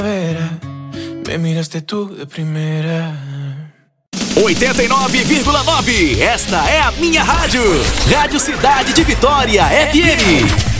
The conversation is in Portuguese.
Me miraste tú de primeira. 89,9. Esta é a minha rádio. Rádio Cidade de Vitória FM.